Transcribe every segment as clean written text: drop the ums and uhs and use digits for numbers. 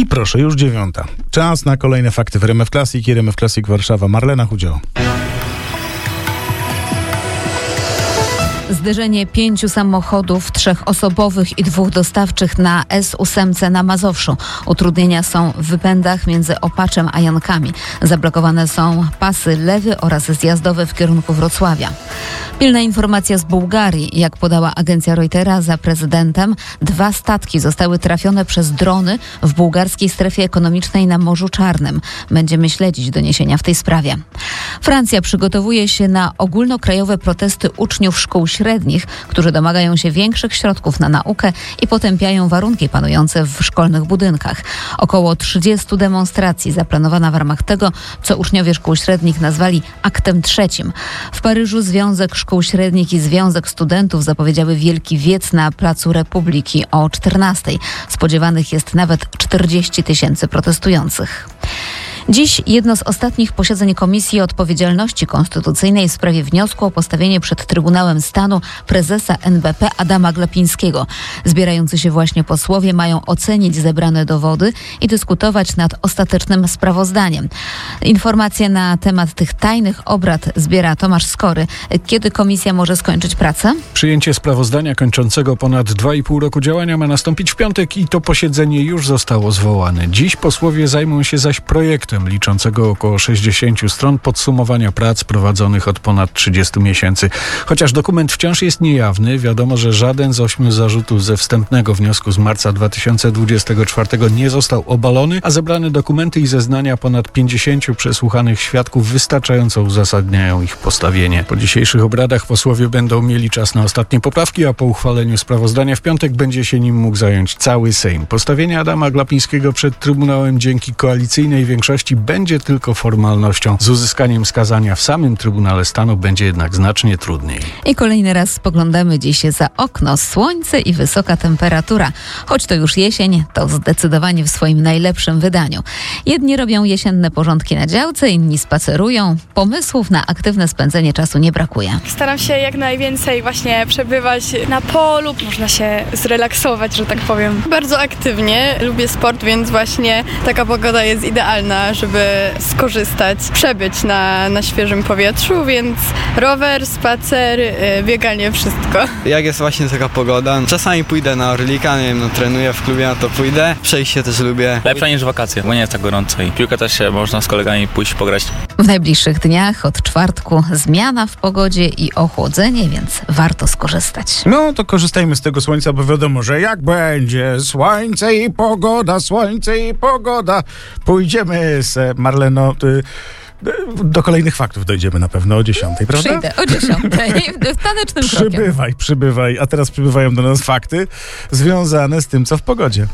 I proszę, już 9. Czas na kolejne fakty w RMF Classic i RMF Classic Warszawa. Marlena Chudzio. Zderzenie 5 samochodów, 3 osobowych i 2 dostawczych na S8 na Mazowszu. Utrudnienia są w wypędach między Opaczem a Jankami. Zablokowane są pasy lewy oraz zjazdowe w kierunku Wrocławia. Pilna informacja z Bułgarii. Jak podała agencja Reutera, za prezydentem 2 statki zostały trafione przez drony w bułgarskiej strefie ekonomicznej na Morzu Czarnym. Będziemy śledzić doniesienia w tej sprawie. Francja przygotowuje się na ogólnokrajowe protesty uczniów szkół średnich, którzy domagają się większych środków na naukę i potępiają warunki panujące w szkolnych budynkach. Około 30 demonstracji zaplanowana w ramach tego, co uczniowie szkół średnich nazwali aktem 3. W Paryżu Związek Szkół Średnich i Związek Studentów zapowiedziały wielki wiec na Placu Republiki o 14. Spodziewanych jest nawet 40 000 protestujących. Dziś jedno z ostatnich posiedzeń Komisji Odpowiedzialności Konstytucyjnej w sprawie wniosku o postawienie przed Trybunałem Stanu prezesa NBP Adama Glapińskiego. Zbierający się właśnie posłowie mają ocenić zebrane dowody i dyskutować nad ostatecznym sprawozdaniem. Informacje na temat tych tajnych obrad zbiera Tomasz Skory. Kiedy komisja może skończyć pracę? Przyjęcie sprawozdania kończącego ponad 2,5 roku działania ma nastąpić w piątek i to posiedzenie już zostało zwołane. Dziś posłowie zajmą się zaś projektem liczącego około 60 stron podsumowania prac prowadzonych od ponad 30 miesięcy. Chociaż dokument wciąż jest niejawny, wiadomo, że żaden z 8 zarzutów ze wstępnego wniosku z marca 2024 nie został obalony, a zebrane dokumenty i zeznania ponad 50 przesłuchanych świadków wystarczająco uzasadniają ich postawienie. Po dzisiejszych obradach posłowie będą mieli czas na ostatnie poprawki, a po uchwaleniu sprawozdania w piątek będzie się nim mógł zająć cały Sejm. Postawienie Adama Glapińskiego przed Trybunałem dzięki koalicyjnej większości będzie tylko formalnością. Z uzyskaniem skazania w samym Trybunale Stanu będzie jednak znacznie trudniej. I kolejny raz spoglądamy dziś za okno. Słońce i wysoka temperatura. Choć to już jesień, to zdecydowanie w swoim najlepszym wydaniu. Jedni robią jesienne porządki na działce, inni spacerują. Pomysłów na aktywne spędzenie czasu nie brakuje. Staram się jak najwięcej właśnie przebywać na polu. Można się zrelaksować, że tak powiem. Bardzo aktywnie. Lubię sport, więc właśnie taka pogoda jest idealna, żeby skorzystać, przebyć na świeżym powietrzu, więc rower, spacer, bieganie, wszystko. Jak jest właśnie taka pogoda, czasami pójdę na Orlika, nie wiem, trenuję w klubie, na to pójdę. Przejście też lubię. Lepsze niż wakacje, bo nie jest tak gorąco i piłkę też się można z kolegami pójść pograć. W najbliższych dniach od czwartku zmiana w pogodzie i ochłodzenie, więc warto skorzystać. No to korzystajmy z tego słońca, bo wiadomo, że jak będzie słońce i pogoda, pójdziemy Marleno, do kolejnych faktów dojdziemy na pewno o 10, prawda? Przyjdę o 10 tanecznym krokiem. Przybywaj, a teraz przybywają do nas fakty związane z tym, co w pogodzie.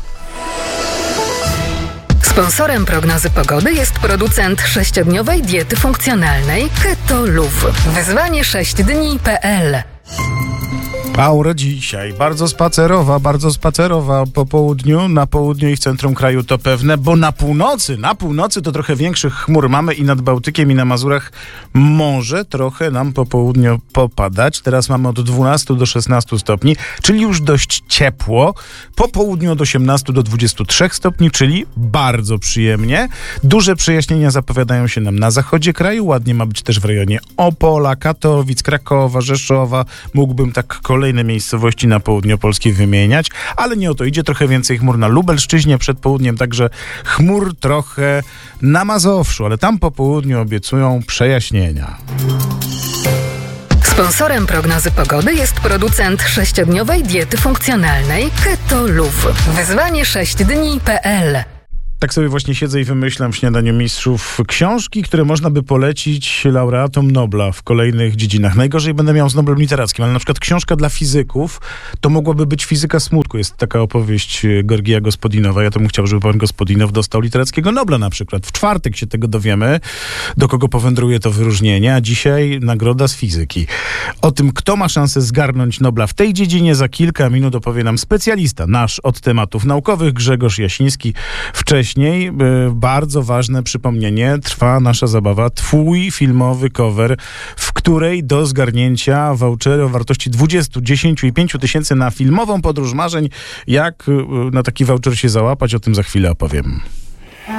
Sponsorem prognozy pogody jest producent 6-dniowej diety funkcjonalnej Keto Luv. Wyzwanie 6dni.pl. Aura dzisiaj bardzo spacerowa po południu, na południu i w centrum kraju to pewne, bo na północy to trochę większych chmur mamy i nad Bałtykiem i na Mazurach może trochę nam po południu popadać. Teraz mamy od 12 do 16 stopni, czyli już dość ciepło. Po południu od 18 do 23 stopni, czyli bardzo przyjemnie. Duże przejaśnienia zapowiadają się nam na zachodzie kraju. Ładnie ma być też w rejonie Opola, Katowic, Krakowa, Rzeszowa. Mógłbym tak kolejne miejscowości na południu Polski wymieniać, ale nie o to idzie. Trochę więcej chmur na Lubelszczyźnie przed południem, także chmur trochę na Mazowszu, ale tam po południu obiecują przejaśnienia. Sponsorem prognozy pogody jest producent 6-dniowej diety funkcjonalnej Keto Luv. Wyzwanie 6dni.pl. Tak sobie właśnie siedzę i wymyślam w śniadaniu mistrzów książki, które można by polecić laureatom Nobla w kolejnych dziedzinach. Najgorzej będę miał z Noblem literackim, ale na przykład książka dla fizyków to mogłaby być Fizyka smutku. Jest taka opowieść Georgija Gospodinowa. Ja to bym chciał, żeby pan Gospodinow dostał literackiego Nobla na przykład. W czwartek się tego dowiemy, do kogo powędruje to wyróżnienie, a dzisiaj nagroda z fizyki. O tym, kto ma szansę zgarnąć Nobla w tej dziedzinie, za kilka minut opowie nam specjalista nasz od tematów naukowych, Grzegorz Jasiński. Wcześniej wcześniej, bardzo ważne przypomnienie, trwa nasza zabawa Twój filmowy cover, w której do zgarnięcia vouchery o wartości 20, 10 i 5 tysięcy na filmową podróż marzeń. Jak na taki voucher się załapać, o tym za chwilę opowiem.